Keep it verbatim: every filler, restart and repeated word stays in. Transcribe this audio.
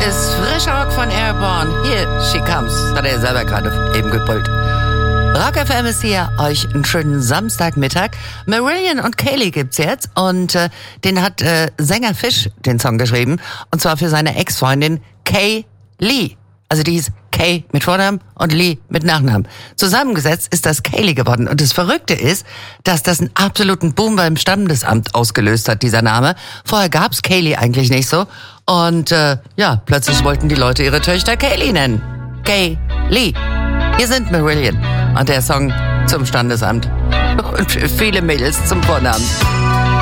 ist frischer Rock von Airborne. Hier, She Comes, hat er selber gerade eben gebrüllt. Rock F M ist hier, euch einen schönen Samstagmittag. Marillion und Kaylee gibt's jetzt und äh, den hat äh, Sänger Fish den Song geschrieben und zwar für seine Ex-Freundin Kay Lee. Also die hieß Kay mit Vornamen und Lee mit Nachnamen. Zusammengesetzt ist das Kaylee geworden. Und das Verrückte ist, dass das einen absoluten Boom beim Standesamt ausgelöst hat, dieser Name. Vorher gab's Kaylee eigentlich nicht so. Und äh, ja, plötzlich wollten die Leute ihre Töchter Kaylee nennen. Kaylee. Hier sind Marillion und der Song zum Standesamt. Und für viele Mädels zum Vornamen.